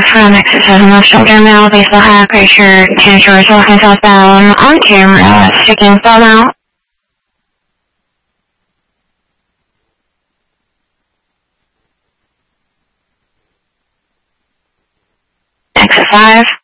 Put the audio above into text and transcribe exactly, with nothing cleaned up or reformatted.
from exit seven left shoulder, male, baseball hat, gray shirt, tan shorts, walking southbound, on camera, sticking thumb out. Exit five.